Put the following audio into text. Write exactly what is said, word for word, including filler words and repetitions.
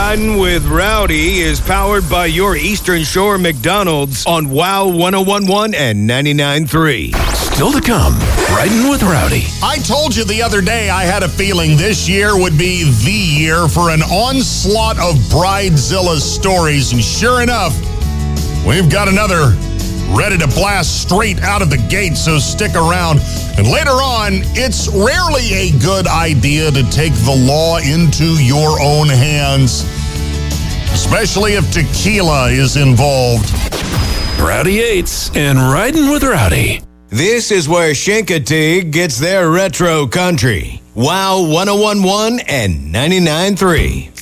Riding with Rowdy is powered by your Eastern Shore McDonald's on WOW one oh one point one and ninety-nine point three. Still to come, Riding with Rowdy. I told you the other day I had a feeling this year would be the year for an onslaught of Bridezilla stories, and sure enough, we've got another ready to blast straight out of the gate, so stick around. And later on, it's rarely a good idea to take the law into your own hands, especially if tequila is involved. Rowdy Yates and Riding with Rowdy. This is where Chincoteague gets their retro country. WOW one oh one point one and ninety-nine point three.